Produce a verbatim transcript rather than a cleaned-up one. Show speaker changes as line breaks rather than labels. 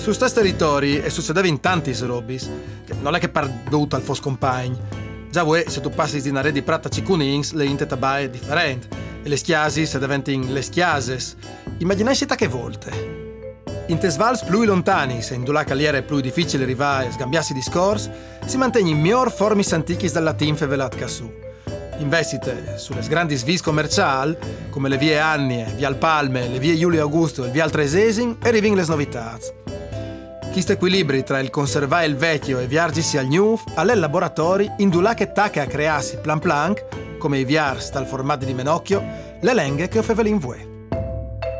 Su sti territori e succedeva in tanti robis, che non è che per dovuto al fos compagni. Già vuoi, se tu passi di una rete di pratta cicunins, le inte tabae differenti, e le schiasi se diventano le schiases. Immaginai che volte. In tesvals più lontani, se in due caliere è più difficile arrivare e sgambiarsi discorsi, si mantiene in miglior formis antichis dal latin fevelat cassù. Investite sulle grandi svis commerciali, come le vie Annie, via Palme, le vie Giulio Augusto e via Altresesin, e rivin le novità. Questo equilibrio tra il conservare il vecchio e viargisi al new, alle laboratori, in due che tacca a crearsi plan plan, come i viars dal formato di menocchio, le lenghe che offrevano in vue.